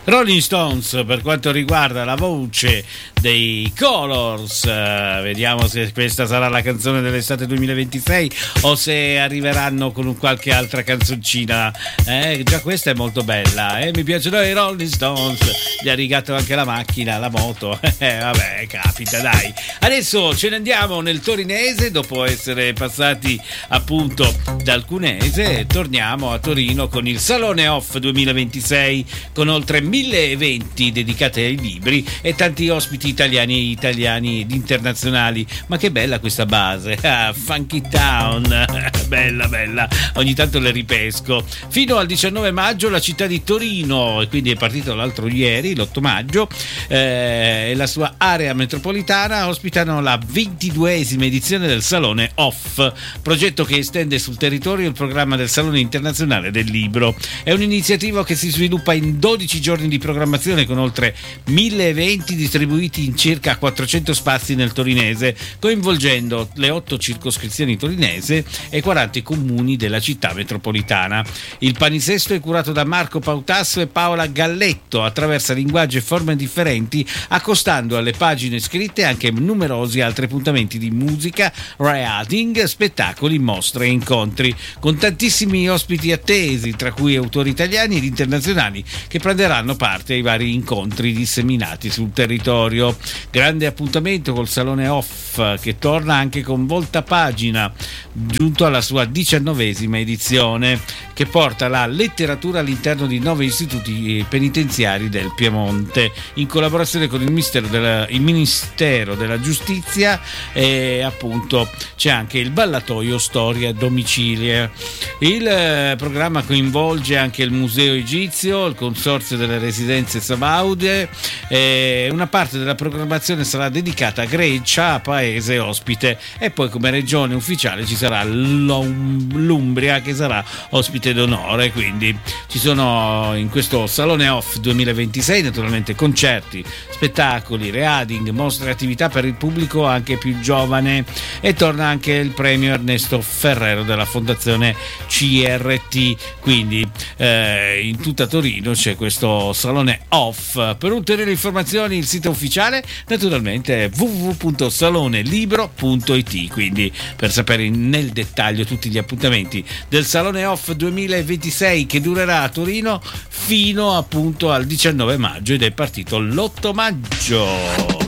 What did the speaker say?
Rolling Stones per quanto riguarda la voce dei Colors. Vediamo se questa sarà la canzone dell'estate 2026 o se arriveranno con qualche altra canzoncina. Già questa è molto bella, mi piacciono i Rolling Stones. Gli ha rigato anche la macchina, la moto. Vabbè, capita, dai. Adesso ce ne andiamo nel torinese, dopo essere passati appunto dal Cunese. Torniamo a Torino con il Salone Off 2026, con oltre 1000 eventi dedicati ai libri e tanti ospiti italiani ed internazionali. Ma che bella questa base, Funky Town, bella, ogni tanto le ripesco. Fino al 19 maggio la città di Torino, e quindi è partito l'altro ieri, l'8 maggio, e la sua area metropolitana ospitano la 22esima edizione del Salone Off, progetto che estende sul territorio il programma del Salone Internazionale del Libro. È un'iniziativa che si sviluppa in 12 giorni di programmazione, con oltre 1000 eventi distribuiti in circa 400 spazi nel torinese, coinvolgendo le 8 circoscrizioni torinese e 40 comuni della città metropolitana. Il palinsesto è curato da Marco Pautasso e Paola Galletto, attraversa linguaggi e forme differenti, accostando alle pagine scritte anche numerosi altri appuntamenti di musica, reading, spettacoli, mostre e incontri, con tantissimi ospiti attesi, tra cui autori italiani ed internazionali che prenderanno parte ai vari incontri disseminati sul territorio. Grande appuntamento col Salone Off, che torna anche con voltapagina, giunto alla sua 19esima edizione, che porta la letteratura all'interno di 9 istituti penitenziari del Piemonte, in collaborazione con il Ministero della Giustizia, e appunto c'è anche il ballatoio Storia Domicilia. Il programma coinvolge anche il Museo Egizio, il Consorzio delle Residenze Sabaude, e una parte della programmazione sarà dedicata a Grecia, paese ospite, e poi come regione ufficiale ci sarà l'Umbria, che sarà ospite d'onore. Quindi ci sono in questo Salone Off 2026 naturalmente concerti, spettacoli, reading, mostre e attività per il pubblico anche più giovane, e torna anche il premio Ernesto Ferrero della Fondazione CRT. Quindi in tutta Torino c'è questo Salone Off. Per ulteriori informazioni il sito ufficiale naturalmente è www.salonelibro.it, quindi per sapere nel dettaglio tutti gli appuntamenti del Salone Off 2026, che durerà a Torino fino appunto al 19 maggio ed è partito l'8 maggio.